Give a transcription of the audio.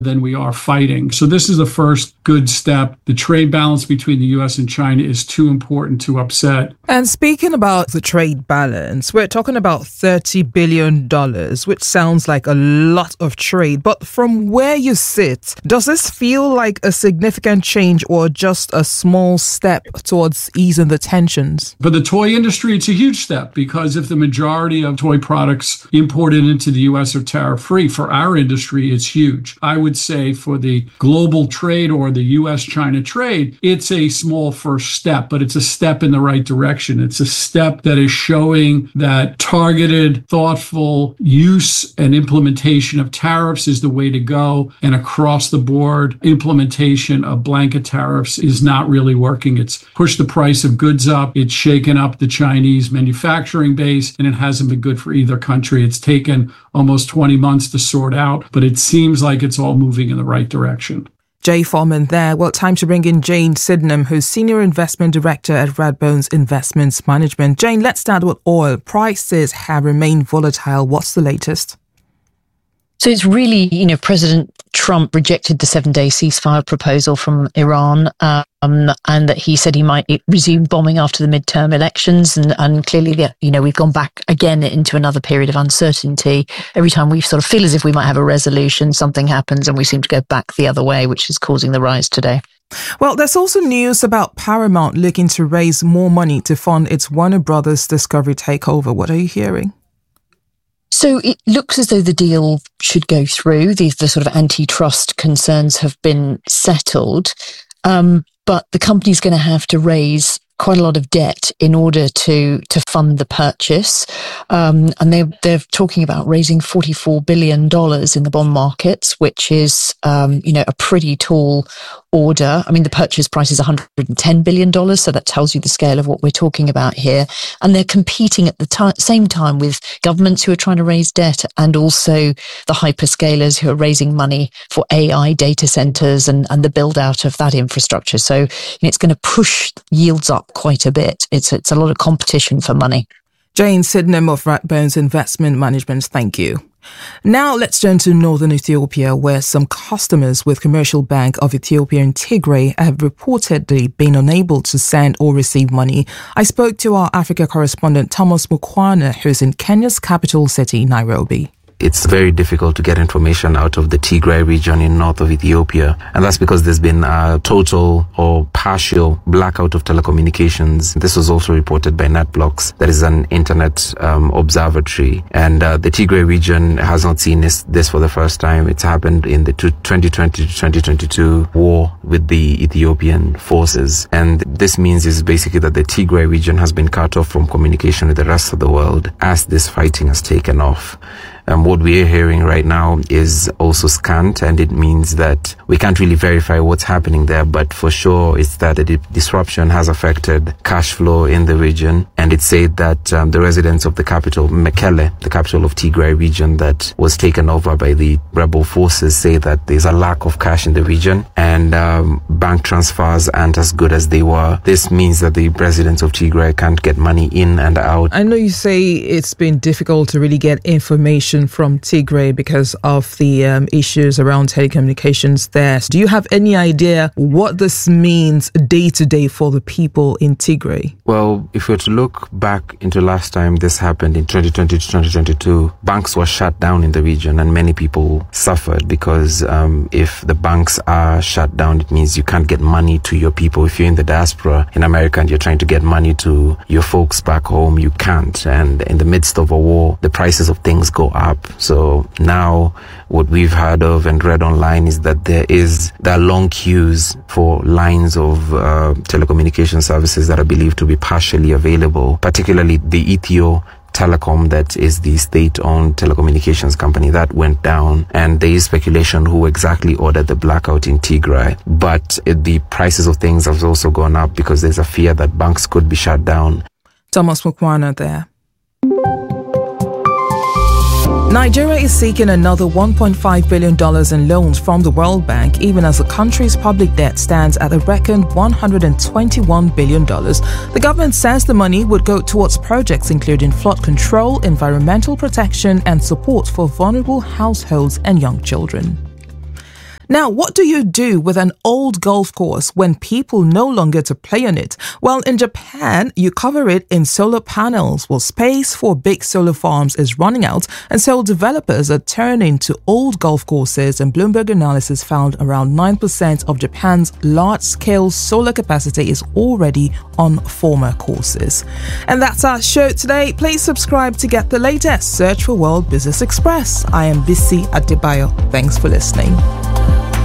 than we are fighting. So this is the first good step. The trade balance between the U.S. and China is too important to upset. And speaking about the trade balance, we're talking about $30 billion, which sounds like a lot of trade. But from where you sit, does this feel like a significant change or just a small step towards easing the tensions? For the toy industry, it's a huge step, because if the majority of toy products imported into the U.S. are tariff-free, for our industry, it's huge. I would say for the global trade or the U.S.-China trade, it's a small first step, but it's a step in the right direction. It's a step that is showing that targeted, thoughtful use and implementation of tariffs is the way to go, and across-the-board implementation of blanket tariffs is not really working. It's pushed the price of goods up, it's shaken up the Chinese manufacturing base, and it hasn't been good for either country. It's taken almost 20 months to sort out, but it seems like it's all moving in the right direction. Jay Foreman there. Well, time to bring in Jane Sydenham, who's Senior Investment Director at Rathbones Investments Management. Jane, let's start with oil. Prices have remained volatile. What's the latest? So it's really, President Trump rejected the 7-day ceasefire proposal from Iran, and that he said he might resume bombing after the midterm elections. And clearly, we've gone back again into another period of uncertainty. Every time we sort of feel as if we might have a resolution, something happens and we seem to go back the other way, which is causing the rise today. Well, there's also news about Paramount looking to raise more money to fund its Warner Brothers Discovery takeover. What are you hearing? So it looks as though the deal should go through. The sort of antitrust concerns have been settled. But the company's going to have to raise quite a lot of debt in order to fund the purchase. And they're talking about raising $44 billion in the bond markets, which is, a pretty tall order. I mean, the purchase price is $110 billion. So that tells you the scale of what we're talking about here. And they're competing at the same time with governments who are trying to raise debt, and also the hyperscalers who are raising money for AI data centers and the build out of that infrastructure. So it's going to push yields up quite a bit. It's a lot of competition for money. Jane Sydenham of Rathbones Investment Management, thank you. Now let's turn to northern Ethiopia, where some customers with Commercial Bank of Ethiopia in Tigray have reportedly been unable to send or receive money. I spoke to our Africa correspondent Thomas Mukwana, who's in Kenya's capital city, Nairobi. It's very difficult to get information out of the Tigray region in north of Ethiopia. And that's because there's been a total or partial blackout of telecommunications. This was also reported by NetBlocks, that is an internet observatory. And the Tigray region has not seen this for the first time. It's happened in the 2020 to 2022 war with the Ethiopian forces. And this means is basically that the Tigray region has been cut off from communication with the rest of the world as this fighting has taken off. What we are hearing right now is also scant, and it means that we can't really verify what's happening there, but for sure it's that the disruption has affected cash flow in the region. And it's said that the residents of the capital, Mekelle, the capital of Tigray region that was taken over by the rebel forces, say that there's a lack of cash in the region, and bank transfers aren't as good as they were. This means that the residents of Tigray can't get money in and out. I know you say it's been difficult to really get information from Tigray because of the issues around telecommunications there. Do you have any idea what this means day to day for the people in Tigray? Well, if we were to look back into last time this happened in 2020 to 2022, banks were shut down in the region and many people suffered because if the banks are shut down, it means you can't get money to your people. If you're in the diaspora in America and you're trying to get money to your folks back home, you can't. And in the midst of a war, the prices of things go up. So now what we've heard of and read online is that there are long queues for lines of telecommunication services that are believed to be partially available, particularly the Ethio Telecom, that is the state-owned telecommunications company that went down, and there is speculation who exactly ordered the blackout in Tigray. But the prices of things have also gone up because there's a fear that banks could be shut down. Thomas Mukwana there. Nigeria is seeking another $1.5 billion in loans from the World Bank, even as the country's public debt stands at a record $121 billion. The government says the money would go towards projects including flood control, environmental protection, and support for vulnerable households and young children. Now, what do you do with an old golf course when people no longer to play on it? Well, in Japan, you cover it in solar panels. Well, space for big solar farms is running out, and so developers are turning to old golf courses, and Bloomberg analysis found around 9% of Japan's large-scale solar capacity is already on former courses. And that's our show today. Please subscribe to get the latest. Search for World Business Express. I am Bisi Adebayo. Thanks for listening.